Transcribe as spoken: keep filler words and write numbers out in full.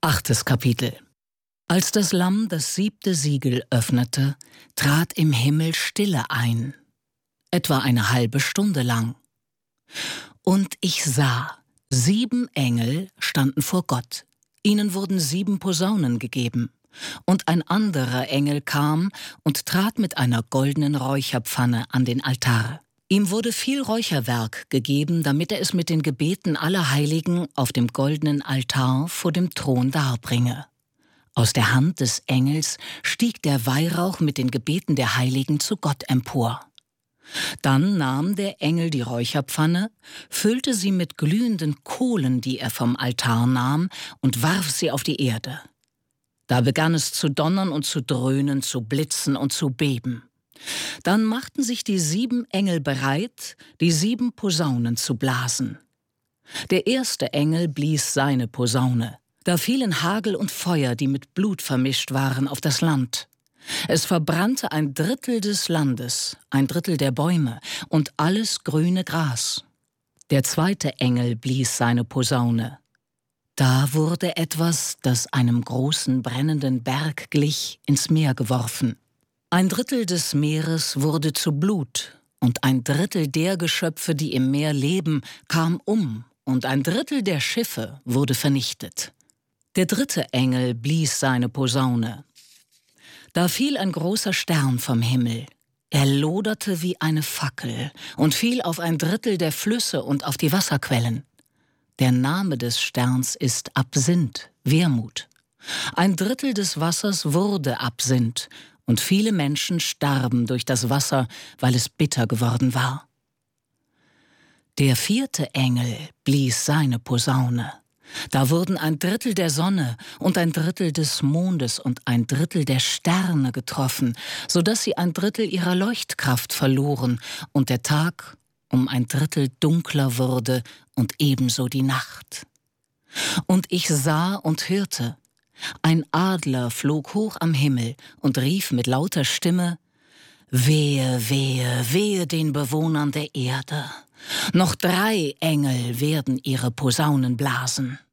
Achtes Kapitel. Als das Lamm das siebte Siegel öffnete, trat im Himmel Stille ein, etwa eine halbe Stunde lang. Und ich sah, sieben Engel standen vor Gott. Ihnen wurden sieben Posaunen gegeben. Und ein anderer Engel kam und trat mit einer goldenen Räucherpfanne an den Altar. Ihm wurde viel Räucherwerk gegeben, damit er es mit den Gebeten aller Heiligen auf dem goldenen Altar vor dem Thron darbringe. Aus der Hand des Engels stieg der Weihrauch mit den Gebeten der Heiligen zu Gott empor. Dann nahm der Engel die Räucherpfanne, füllte sie mit glühenden Kohlen, die er vom Altar nahm, und warf sie auf die Erde. Da begann es zu donnern und zu dröhnen, zu blitzen und zu beben. Dann machten sich die sieben Engel bereit, die sieben Posaunen zu blasen. Der erste Engel blies seine Posaune. Da fielen Hagel und Feuer, die mit Blut vermischt waren, auf das Land. Es verbrannte ein Drittel des Landes, ein Drittel der Bäume und alles grüne Gras. Der zweite Engel blies seine Posaune. Da wurde etwas, das einem großen brennenden Berg glich, ins Meer geworfen. Ein Drittel des Meeres wurde zu Blut, und ein Drittel der Geschöpfe, die im Meer leben, kam um, und ein Drittel der Schiffe wurde vernichtet. Der dritte Engel blies seine Posaune. Da fiel ein großer Stern vom Himmel. Er loderte wie eine Fackel und fiel auf ein Drittel der Flüsse und auf die Wasserquellen. Der Name des Sterns ist Absinth, Wermut. Ein Drittel des Wassers wurde Absinth, und viele Menschen starben durch das Wasser, weil es bitter geworden war. Der vierte Engel blies seine Posaune. Da wurden ein Drittel der Sonne und ein Drittel des Mondes und ein Drittel der Sterne getroffen, so dass sie ein Drittel ihrer Leuchtkraft verloren und der Tag um ein Drittel dunkler wurde und ebenso die Nacht. Und ich sah und hörte, ein Adler flog hoch am Himmel und rief mit lauter Stimme: Wehe, wehe, wehe den Bewohnern der Erde! Noch drei Engel werden ihre Posaunen blasen.